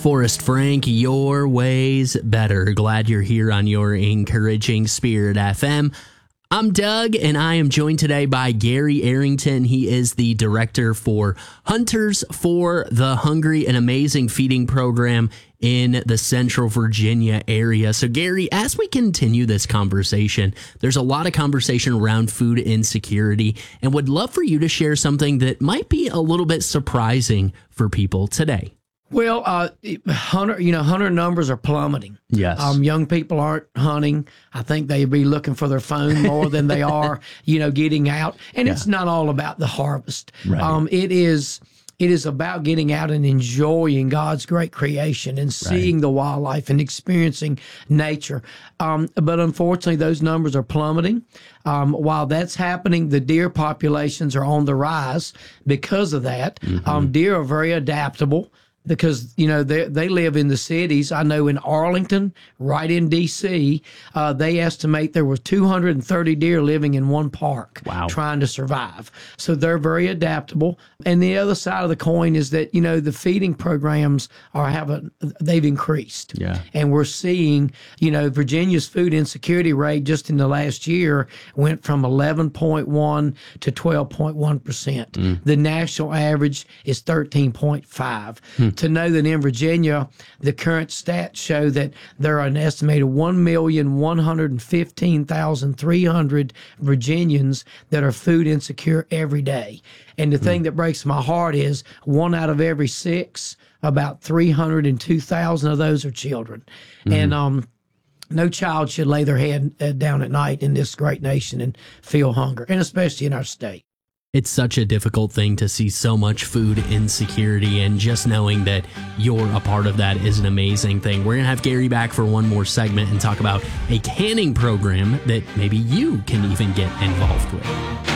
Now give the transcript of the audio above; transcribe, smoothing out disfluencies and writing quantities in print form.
Forrest Frank, your ways better. Glad you're here on your Encouraging Spirit FM. I'm Doug, and I am joined today by Gary Arrington. He is the director for Hunters for the Hungry, an amazing feeding program in the Central Virginia area. So, Gary, as we continue this conversation, there's a lot of conversation around food insecurity, and would love for you to share something that might be a little bit surprising for people today. Well, hunter numbers are plummeting. Yes. Young people aren't hunting. I think they'd be looking for their phone more than they are, getting out. And it's not all about the harvest. Right. It is about getting out and enjoying God's great creation and seeing the wildlife and experiencing nature. But unfortunately, those numbers are plummeting. While that's happening, the deer populations are on the rise because of that. Deer are very adaptable, because, they live in the cities. I know in Arlington, right in D.C., they estimate there were 230 deer living in one park trying to survive. So they're very adaptable. And the other side of the coin is that, the feeding programs they've increased. Yeah. And we're seeing, Virginia's food insecurity rate just in the last year went from 11.1 to 12.1%. The national average is 13.5. To know that in Virginia, the current stats show that there are an estimated 1,115,300 Virginians that are food insecure every day. And the thing that breaks my heart is 1 out of every 6, about 302,000 of those are children. And no child should lay their head down at night in this great nation and feel hunger, and especially in our state. It's such a difficult thing to see so much food insecurity, and just knowing that you're a part of that is an amazing thing. We're going to have Gary back for one more segment and talk about a canning program that maybe you can even get involved with.